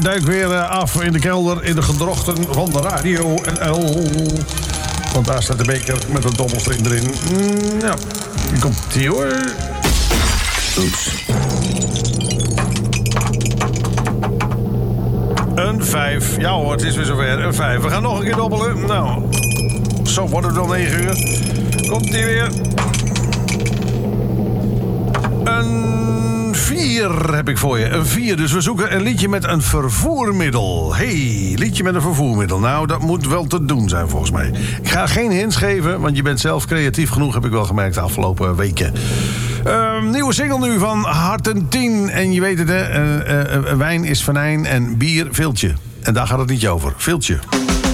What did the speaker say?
duik weer af in de kelder in de gedrochten van de Radio NL. Want daar staat de beker met een dobbelsteen erin. Ja, hier komt-ie hoor. Oeps. Een 5. Ja hoor, het is weer zover. Een 5. We gaan nog een keer dobbelen. Nou, zo wordt het wel 9 uur. Komt-ie weer. Een 4 heb ik voor je. Een 4. Dus we zoeken een liedje met een vervoermiddel. Liedje met een vervoermiddel. Nou, dat moet wel te doen zijn volgens mij. Ik ga geen hints geven, want je bent zelf creatief genoeg, heb ik wel gemerkt de afgelopen weken. Nieuwe single nu van Harten 10. En je weet het, hè, wijn is venijn en bier viltje. En daar gaat het niet over. Viltje.